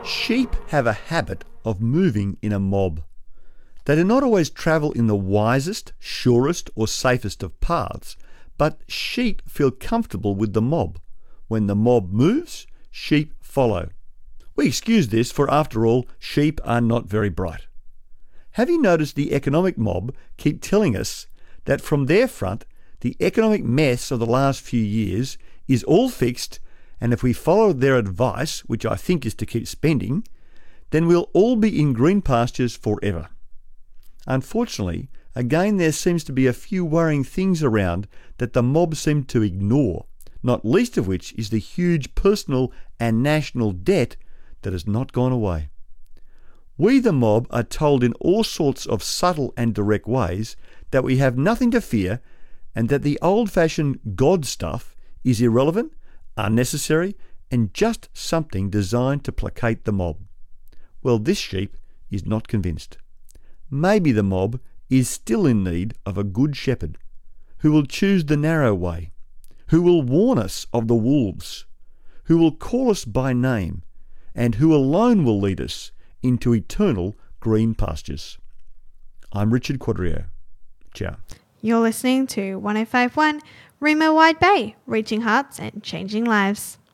Sheep have a habit of moving in a mob. They do not always travel in the wisest, surest or safest of paths, but sheep feel comfortable with the mob. When the mob moves, sheep follow. We excuse this, for after all, sheep are not very bright. Have you noticed the economic mob keep telling us that from their front, the economic mess of the last few years is all fixed, and if we follow their advice, which I think is to keep spending, then we'll all be in green pastures forever. Unfortunately, again there seems to be a few worrying things around that the mob seem to ignore, not least of which is the huge personal and national debt that has not gone away. We, the mob, are told in all sorts of subtle and direct ways that we have nothing to fear and that the old-fashioned God stuff is irrelevant, unnecessary, and just something designed to placate the mob. Well, this sheep is not convinced. Maybe the mob is still in need of a good shepherd who will choose the narrow way, who will warn us of the wolves, who will call us by name, and who alone will lead us into eternal green pastures. I'm Richard Quadrio. Ciao. You're listening to 105.1 Remo Wide Bay, reaching hearts and changing lives.